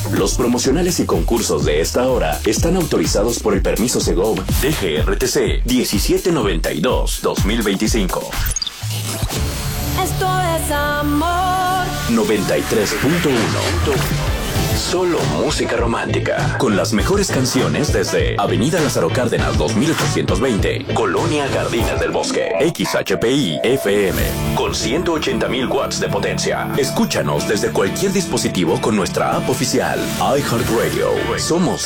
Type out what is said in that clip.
Los promocionales y concursos de esta hora están autorizados por el permiso Segov DGRTC 1792-2025. Esto es amor. 93.1. Solo música romántica. Con las mejores canciones desde Avenida Lázaro Cárdenas 2820, Colonia Jardines del Bosque. XHPI FM con 180.000 watts de potencia. Escúchanos desde cualquier dispositivo con nuestra app oficial iHeartRadio. Somos